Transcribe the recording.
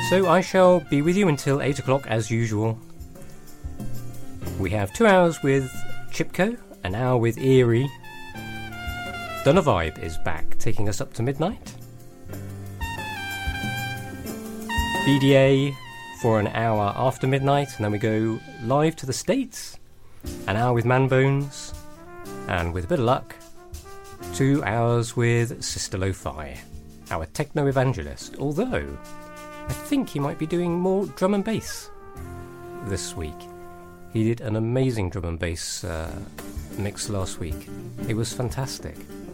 So I shall be with you until 8 o'clock as usual. We have 2 hours with Chipko, an hour with Eerie. Donna Vibe is back, taking us up to midnight. BDA for an hour after midnight, and then we go live to the States. An hour with Manbones, and with a bit of luck, 2 hours with Sister Lo-Fi, our techno evangelist. Although, I think he might be doing more drum and bass this week. He did an amazing drum and bass mix last week. It was fantastic.